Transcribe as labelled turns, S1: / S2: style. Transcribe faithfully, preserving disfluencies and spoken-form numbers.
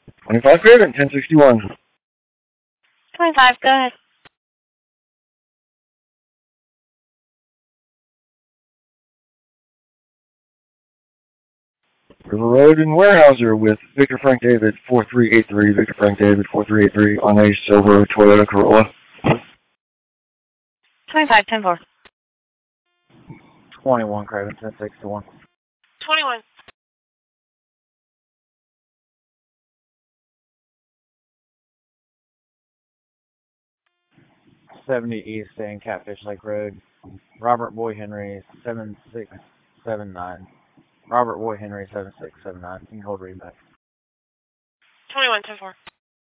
S1: twenty-five Craven, ten sixty-one.
S2: twenty-five, go ahead.
S1: River Road and Warehouser with Victor Frank David, four three eight three. Victor Frank David, four three eight three on a silver Toyota Corolla.
S2: twenty-five, ten four.
S3: twenty-one Craven, ten sixty-one.
S2: twenty-one.
S3: seventy East and Catfish Lake Road. Robert Boy Henry, seven six seven nine. Robert Boy Henry, seven six seven nine. You can hold read back.
S2: twenty-one, ten four.